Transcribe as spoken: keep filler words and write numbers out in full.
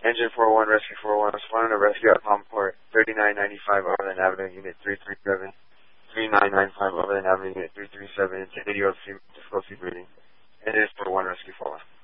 Engine four one, Rescue four one, responding to rescue at Palmport, thirty-nine ninety-five Overland Avenue, Unit three three seven, thirty-nine ninety-five Overland Avenue, Unit three three seven, it's a video of difficulty breathing. Engine four one, Rescue four one.